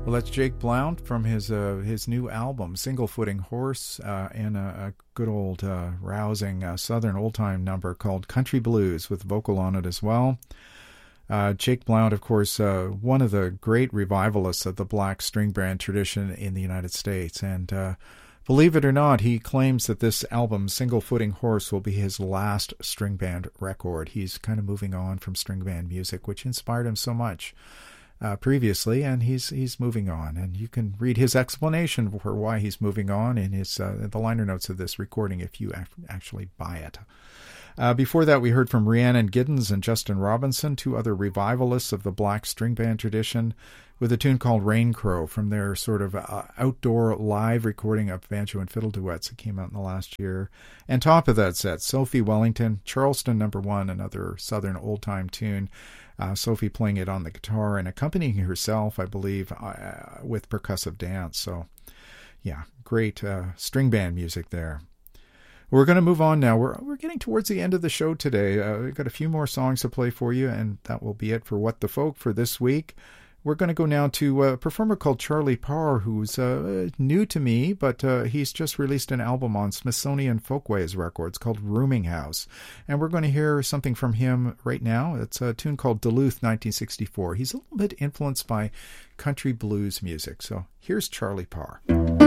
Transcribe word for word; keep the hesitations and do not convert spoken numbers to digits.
Well, that's Jake Blount from his uh, his new album, Single Footing Horse, uh, and a, a good old uh, rousing uh, Southern old-time number called Country Blues with vocal on it as well. Uh, Jake Blount, of course, uh, one of the great revivalists of the black string band tradition in the United States. And uh, believe it or not, he claims that this album, Single Footing Horse, will be his last string band record. He's kind of moving on from string band music, which inspired him so much Uh, previously, and he's he's moving on, and you can read his explanation for why he's moving on in his uh, the liner notes of this recording if you actually buy it. Uh, before that, we heard from Rhiannon Giddens and Justin Robinson, two other revivalists of the black string band tradition, with a tune called Rain Crow from their sort of uh, outdoor live recording of banjo and fiddle duets that came out in the last year. And top of that set, Sophie Wellington, Charleston Number One, another Southern old-time tune. Uh, Sophie playing it on the guitar and accompanying herself, I believe, uh, with percussive dance. So, yeah, great uh, string band music there. We're going to move on now. We're we're getting towards the end of the show today. Uh, we've got a few more songs to play for you, and that will be it for What the Folk for this week. We're going to go now to a performer called Charlie Parr, who's uh, new to me, but uh, he's just released an album on Smithsonian Folkways Records called Rooming House. And we're going to hear something from him right now. It's a tune called Duluth nineteen sixty-four. He's a little bit influenced by country blues music. So here's Charlie Parr.